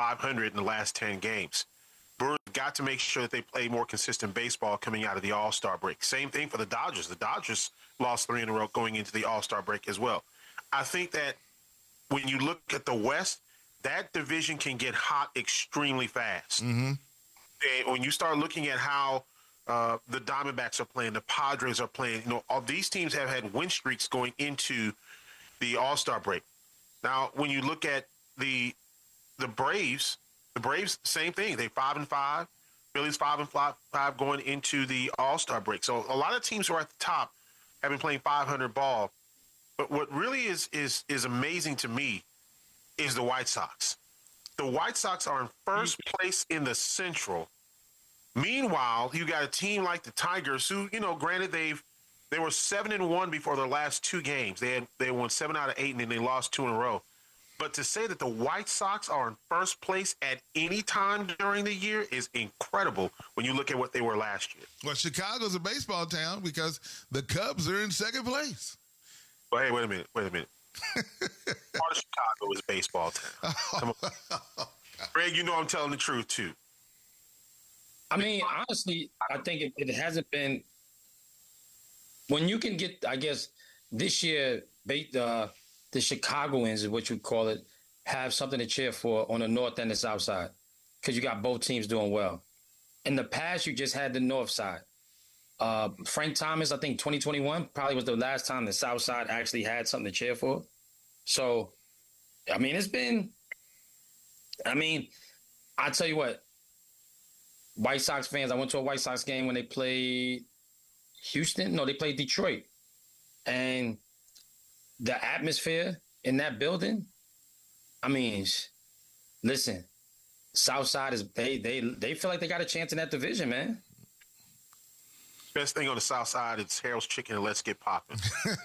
.500 in the last 10 games. Brewers got to make sure that they play more consistent baseball coming out of the All-Star break. Same thing for the Dodgers. The Dodgers lost 3 in a row going into the All-Star break as well. I think that when you look at the West, that division can get hot extremely fast. Mm-hmm. And when you start looking at how the Diamondbacks are playing, the Padres are playing, all these teams have had win streaks going into the All-Star break. Now, when you look at the Braves, same thing. They 5-5. Phillies 5-5 going into the All-Star break. So a lot of teams who are at the top have been playing .500 ball. But what really is amazing to me is the White Sox. The White Sox are in first place in the Central. Meanwhile, you got a team like the Tigers, who, granted they were 7-1 before their last 2 games. They won 7 out of 8, and then they lost 2 in a row. But to say that the White Sox are in first place at any time during the year is incredible when you look at what they were last year. Well, Chicago's a baseball town because the Cubs are in second place. Well, hey, wait a minute. Part of Chicago is baseball town. Come on. Greg, I'm telling the truth, too. I mean, honestly, I think it hasn't been – when you can get, I guess, this year, the Chicagoans, is what you call it, have something to cheer for on the north and the south side because you got both teams doing well. In the past, you just had the north side. Frank Thomas, I think 2021 probably was the last time the south side actually had something to cheer for. So, I mean, I tell you what, White Sox fans, I went to a White Sox game when they played Houston. No, they played Detroit. And the atmosphere in that building, I mean, listen, Southside is they feel like they got a chance in that division, man. Best thing on the South Side is Harold's Chicken and Let's Get Poppin'.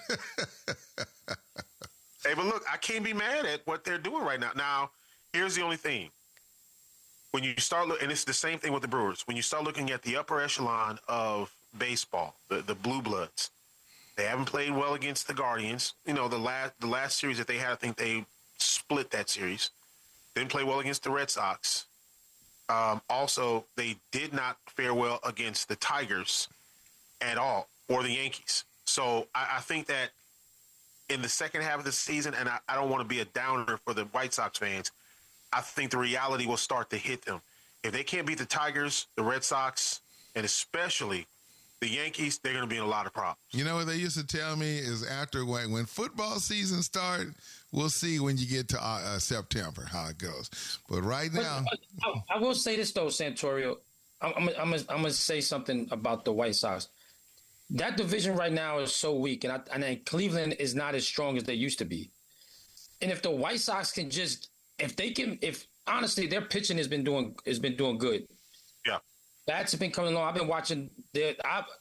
Hey, but look, I can't be mad at what they're doing right now. Now, here's the only thing. When you start looking, and it's the same thing with the Brewers, when you start looking at the upper echelon of baseball, the Blue Bloods, they haven't played well against the Guardians. The last series that they had, I think they split that series. Didn't play well against the Red Sox. Also, they did not fare well against the Tigers at all, or the Yankees. So I think that in the second half of the season, and I don't want to be a downer for the White Sox fans, I think the reality will start to hit them. If they can't beat the Tigers, the Red Sox, and especially the Yankees, they're going to be in a lot of problems. You know what they used to tell me is after when football season starts, we'll see when you get to September how it goes. But right now, I will say this though, Santorio, I'm gonna say something about the White Sox. That division right now is so weak, and Cleveland is not as strong as they used to be. And if the White Sox can if honestly their pitching has been doing good. Yeah, bats have been coming along. I've been watching their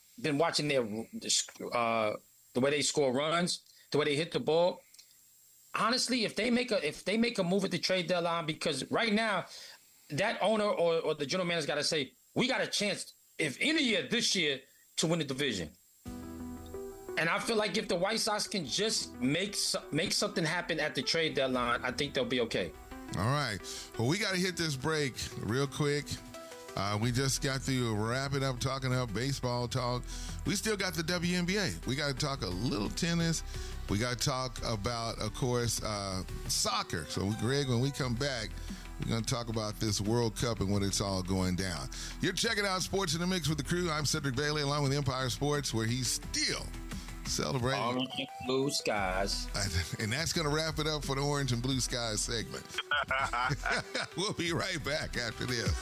the way they score runs, the way they hit the ball. Honestly, if they make a move at the trade deadline, because right now that owner or the general manager's got to say, we got a chance, if any year this year, to win the division. And I feel like if the White Sox can just make something happen at the trade deadline, I think they'll be okay. All right. Well, we got to hit this break real quick. We just got through wrapping up talking about baseball talk. We still got the WNBA. We got to talk a little tennis. We got to talk about, of course, soccer. So, Greg, when we come back, we're going to talk about this World Cup and when it's all going down. You're checking out Sports in the Mix with the crew. I'm Cedric Bailey, along with Empire Sports, where he's still celebrating Orange and Blue Skies. And that's going to wrap it up for the Orange and Blue Skies segment. We'll be right back after this.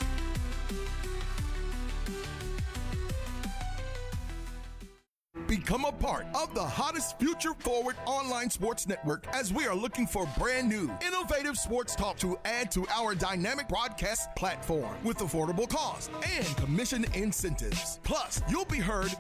Become a part of the hottest future forward online sports network as we are looking for brand new, innovative sports talk to add to our dynamic broadcast platform with affordable cost and commission incentives. Plus, you'll be heard